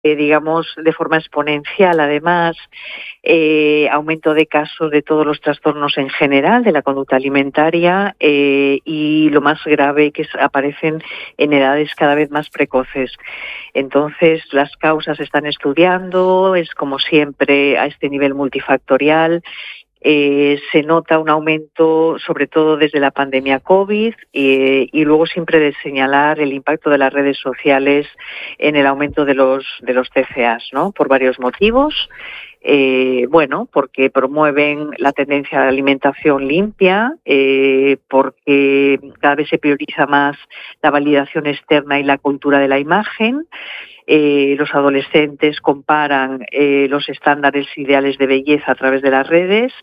digamos, de forma exponencial. Además, aumento de casos de todos los trastornos en general, de la conducta alimentaria, y lo más grave, que aparecen en edades cada vez más precoces. Entonces, las causas se están estudiando, es como siempre a este nivel multifactorial. Se nota un aumento, sobre todo desde la pandemia COVID, y luego siempre de señalar el impacto de las redes sociales en el aumento de los TCAs, ¿no? Por varios motivos. Porque promueven la tendencia a la alimentación limpia, porque cada vez se prioriza más la validación externa y la cultura de la imagen. Los adolescentes comparan los estándares ideales de belleza a través de las redes,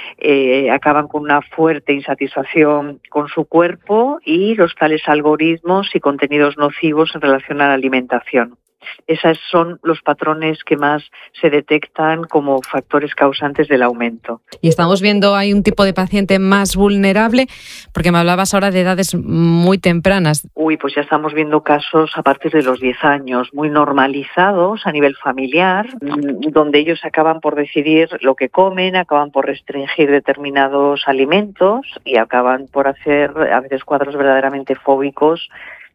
acaban con una fuerte insatisfacción con su cuerpo y los tales algoritmos y contenidos nocivos en relación a la alimentación. Esos son los patrones que más se detectan como factores causantes del aumento. Y estamos viendo, hay un tipo de paciente más vulnerable, porque me hablabas ahora de edades muy tempranas. Pues ya estamos viendo casos a partir de los 10 años, muy normalizados a nivel familiar, donde ellos acaban por decidir lo que comen, acaban por restringir determinados alimentos y acaban por hacer a veces cuadros verdaderamente fóbicos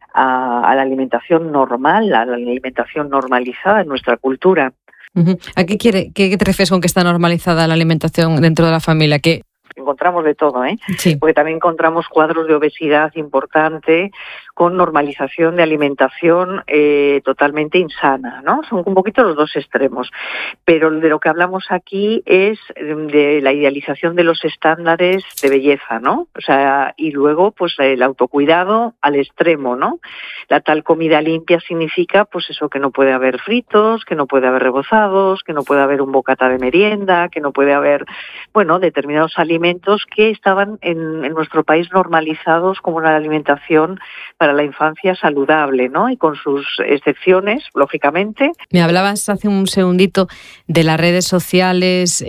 a la alimentación normal, a la alimentación normalizada en nuestra cultura. ¿A qué te refieres con que está normalizada la alimentación dentro de la familia? ¿Qué? Encontramos de todo, Sí. Porque también encontramos cuadros de obesidad importante con normalización de alimentación totalmente insana, ¿no? Son un poquito los dos extremos. Pero de lo que hablamos aquí es de la idealización de los estándares de belleza, ¿no? O sea, y luego, pues, el autocuidado al extremo, ¿no? La tal comida limpia significa, pues eso, que no puede haber fritos, que no puede haber rebozados, que no puede haber un bocata de merienda, que no puede haber, determinados alimentos que estaban en nuestro país normalizados como una alimentación para la infancia saludable, ¿no? Y con sus excepciones, lógicamente. Me hablabas hace un segundito de las redes sociales,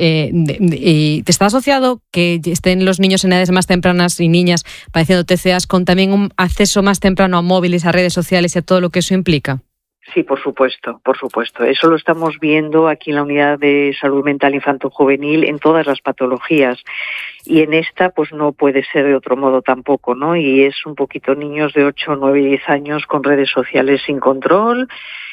y ¿te está asociado que estén los niños en edades más tempranas y niñas padeciendo TCAs con también un acceso más temprano a móviles, a redes sociales y a todo lo que eso implica? Sí, por supuesto. Eso lo estamos viendo aquí en la Unidad de Salud Mental Infanto-Juvenil en todas las patologías. Y en esta, pues no puede ser de otro modo tampoco, ¿no? Y es un poquito niños de 8, 9 y 10 años con redes sociales sin control.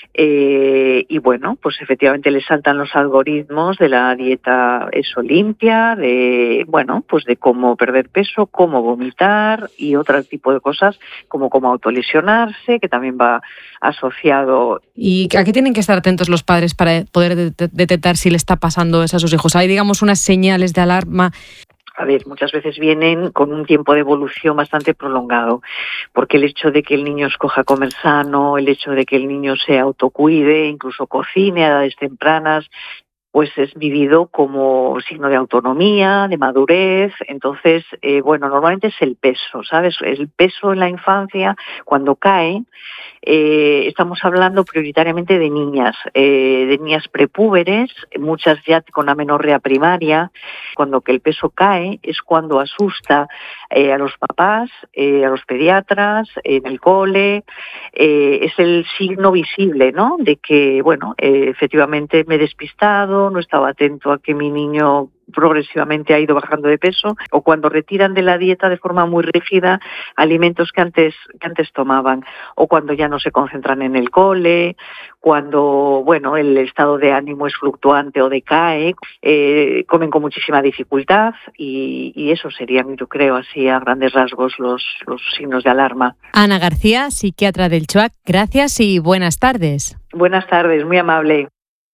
Pues efectivamente les saltan los algoritmos de la dieta limpia, de cómo perder peso, cómo vomitar y otro tipo de cosas como cómo autolesionarse, que también va asociado. ¿Y a qué tienen que estar atentos los padres para poder detectar si le está pasando eso a sus hijos? ¿Hay, digamos, unas señales de alarma? A ver, muchas veces vienen con un tiempo de evolución bastante prolongado, porque el hecho de que el niño escoja comer sano, el hecho de que el niño se autocuide, incluso cocine a edades tempranas, pues es vivido como signo de autonomía, de madurez. Entonces, normalmente es el peso, ¿sabes? El peso en la infancia, cuando cae, estamos hablando prioritariamente de niñas prepúberes, muchas ya con amenorrea primaria. Cuando que el peso cae es cuando asusta a los papás, a los pediatras, en el cole. Es el signo visible, ¿no? De que, efectivamente me he despistado, no estaba atento a que mi niño progresivamente ha ido bajando de peso, o cuando retiran de la dieta de forma muy rígida alimentos que antes tomaban, o cuando ya no se concentran en el cole, cuando el estado de ánimo es fluctuante o decae, comen con muchísima dificultad, y eso serían, yo creo, así a grandes rasgos los signos de alarma. Ana García, psiquiatra del CHUAC, gracias y buenas tardes. Buenas tardes, muy amable.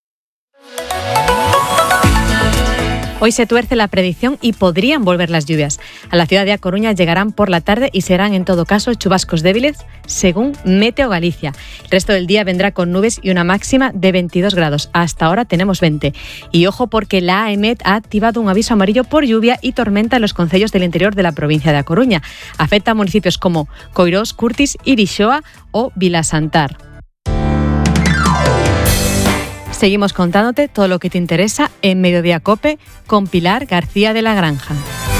Hoy se tuerce la predicción y podrían volver las lluvias. A la ciudad de A Coruña llegarán por la tarde y serán en todo caso chubascos débiles, según Meteo Galicia. El resto del día vendrá con nubes y una máxima de 22 grados. Hasta ahora tenemos 20. Y ojo porque la AEMET ha activado un aviso amarillo por lluvia y tormenta en los concellos del interior de la provincia de A Coruña. Afecta a municipios como Coirós, Curtis, Irixoa o Vilasantar. Seguimos contándote todo lo que te interesa en Mediodía COPE con Pilar García de la Granja.